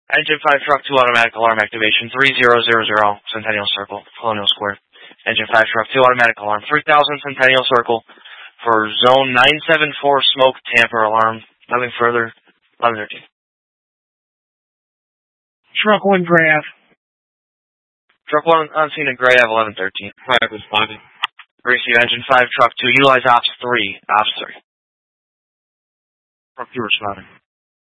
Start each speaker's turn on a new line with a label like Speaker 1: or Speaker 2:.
Speaker 1: Engine 5, Truck 2, automatic alarm activation, 3000 Centennial Circle, Colonial Square. Engine 5, Truck 2, automatic alarm, 3000 Centennial Circle for Zone 974 smoke tamper alarm. Nothing further, 1113.
Speaker 2: Truck 1, Gray Ave.
Speaker 1: Truck 1 on scene at Gray Ave, 1113.
Speaker 3: 5 responding.
Speaker 1: Receive Engine 5, Truck 2, utilize Ops 3. Ops 3.
Speaker 2: Truck 2 responding.